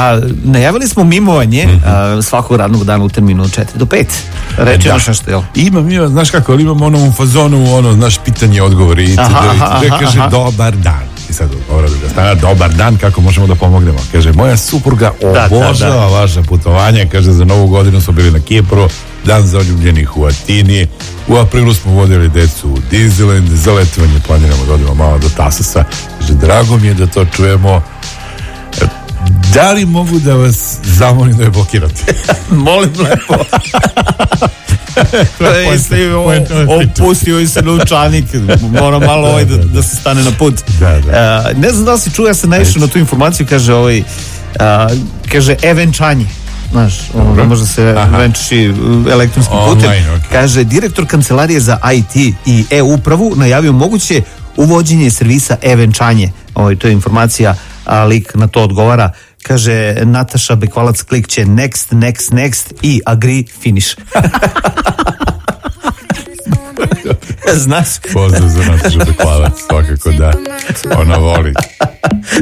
najavili smo mimovanje svakog radnog dana u terminu od 4 do 5. Reći ono što, jel? Imam, znaš kako, ali imam ono u fazonu, znaš, pitanje, odgovori i kaže dobar dan. I sad dobar dan, kako možemo da pomognemo? Kaže, moja supruga obožava vaša putovanja, kaže, za Novu godinu smo bili na Kipru, dan zaljubljenih u Atini, u aprilu smo vodili decu u Disneyland, za letovanje planiramo da odemo malo do Tasasa. Kaže, drago mi je da to čujemo. Da li mogu da vas zamolim da je blokirate? Molim lepo. Opustio se novčanik, mora malo da se stane na put. Ne znam da li si čuo, ja sam naišao na tu informaciju, kaže e-venčanje. Znaš, ono može se venčati elektronskim putem. Kaže, direktor kancelarije za IT i e-upravu najavio moguće uvođenje servisa e-venčanje. To je informacija, a lik na to odgovara. Kaže, Nataša Bekvalac klikće next i agree finish. Znaš? Pozdrav za Nataša Bekvalac, svakako da. Ona voli